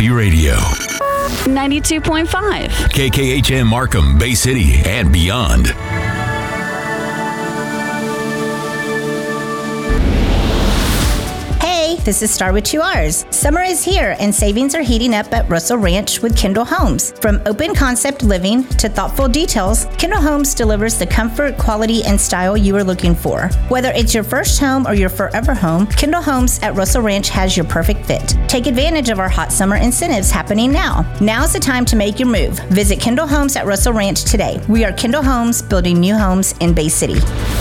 Happy Radio. 92.5. KKHM Markham, Bay City, and beyond. This is Star with 2 R's. Summer is here and savings are heating up at Russell Ranch with Kendall Homes. From open concept living to thoughtful details, Kendall Homes delivers the comfort, quality, and style you are looking for. Whether it's your first home or your forever home, Kendall Homes at Russell Ranch has your perfect fit. Take advantage of our hot summer incentives happening now. Now's the time to make your move. Visit Kendall Homes at Russell Ranch today. We are Kendall Homes, building new homes in Bay City.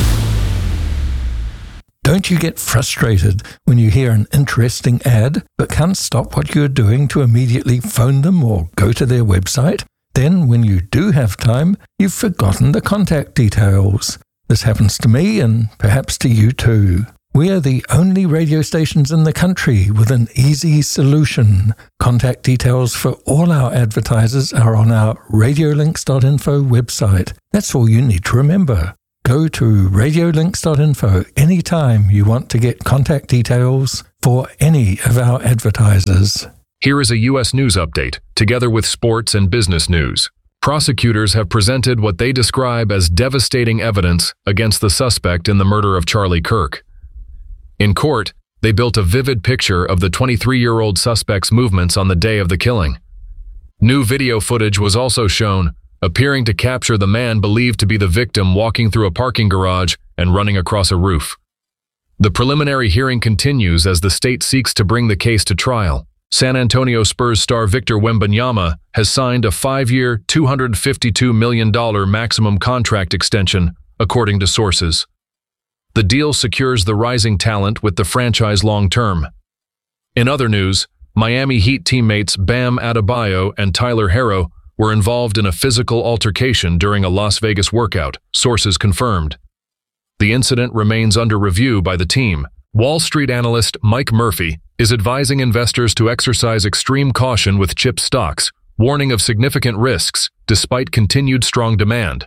Don't you get frustrated when you hear an interesting ad but can't stop what you're doing to immediately phone them or go to their website? Then, when you do have time, you've forgotten the contact details. This happens to me and perhaps to you too. We are the only radio stations in the country with an easy solution. Contact details for all our advertisers are on our radiolinks.info website. That's all you need to remember. Go to radiolinks.info anytime you want to get contact details for any of our advertisers. Here is a U.S. news update, together with sports and business news. Prosecutors have presented what they describe as devastating evidence against the suspect in the murder of Charlie Kirk. In court, they built a vivid picture of the 23-year-old suspect's movements on the day of the killing. New video footage was also shown, appearing to capture the man believed to be the victim walking through a parking garage and running across a roof. The preliminary hearing continues as the state seeks to bring the case to trial. San Antonio Spurs star Victor Wembanyama has signed a 5-year, $252 million maximum contract extension, according to sources. The deal secures the rising talent with the franchise long-term. In other news, Miami Heat teammates Bam Adebayo and Tyler Herro were involved in a physical altercation during a Las Vegas workout, sources confirmed. The incident remains under review by the team. Wall Street analyst Mike Murphy is advising investors to exercise extreme caution with chip stocks, warning of significant risks despite continued strong demand.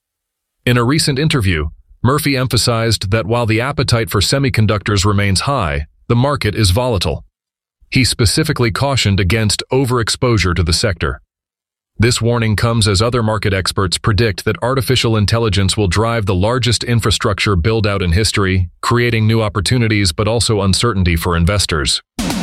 In a recent interview, Murphy emphasized that while the appetite for semiconductors remains high, the market is volatile. He specifically cautioned against overexposure to the sector. This warning comes as other market experts predict that artificial intelligence will drive the largest infrastructure build-out in history, creating new opportunities but also uncertainty for investors.